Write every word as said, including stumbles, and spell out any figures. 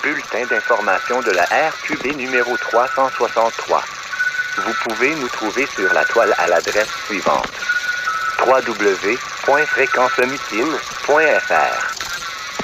bulletin d'information de la R Q B numéro trois cent soixante-trois. Vous pouvez nous trouver sur la toile à l'adresse suivante: w w w point fréquencemucine point f r.